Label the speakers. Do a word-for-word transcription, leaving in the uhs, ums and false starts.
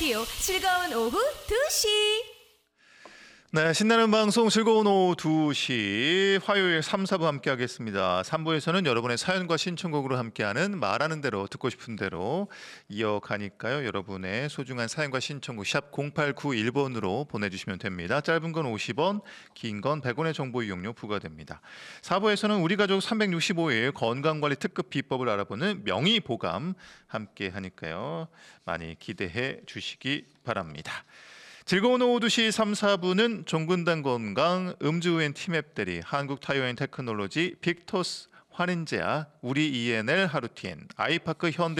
Speaker 1: 라디오 즐거운 오후 두 시.
Speaker 2: 네, 신나는 방송 즐거운 오후 두 시 화요일 삼, 사부 함께하겠습니다. 삼 부에서는 여러분의 사연과 신청곡으로 함께하는 말하는 대로 듣고 싶은 대로 이어가니까요. 여러분의 소중한 사연과 신청곡 샵 공팔구일 번으로 보내주시면 됩니다. 짧은 건 오십 원, 긴 건 백 원의 정보 이용료 부과됩니다. 사 부에서는 우리 가족 삼백육십오 일 건강관리 특급 비법을 알아보는 명의보감 함께하니까요. 많이 기대해 주시기 바랍니다. 즐거운 오후 두 시 삼, 사부는 종근당 건강, 음주우엔 티맵 대리, 한국타이어앤테크놀로지, 빅토스, 환인제약, 우리 이엔엘 하루티엔, 아이파크 현대